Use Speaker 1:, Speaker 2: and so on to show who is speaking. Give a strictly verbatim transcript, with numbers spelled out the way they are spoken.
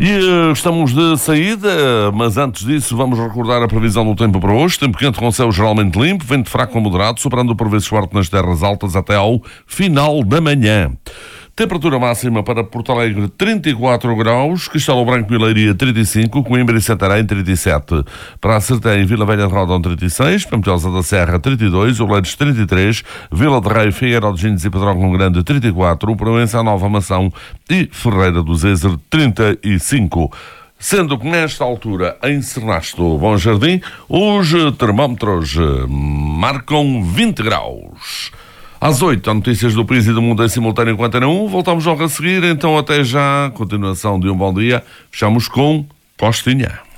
Speaker 1: E uh, estamos de saída, mas antes disso vamos recordar a previsão do tempo para hoje. Tempo quente com céu geralmente limpo, vento fraco a moderado, soprando por vezes forte nas terras altas até ao final da manhã. Temperatura máxima para Porto Alegre trinta e quatro graus, Castelo Branco e Leiria trinta e cinco, Coimbra e Santarém trinta e sete, para a Sertém e Vila Velha de Rodão trinta e seis, Pampilhosa da Serra trinta e dois, Oleiros trinta e três, Vila de Rei, Figueiró de Gines e Pedrógão Grande trinta e quatro, Proença, Nova Mação e Ferreira do Zezer trinta e cinco. Sendo que nesta altura, em Sernasto, Bom Jardim, os termómetros marcam vinte graus. Às oito, há notícias do país e do mundo em simultâneo com a Antena um. Voltamos logo a seguir, então até já. Continuação de um bom dia. Fechamos com Costinha.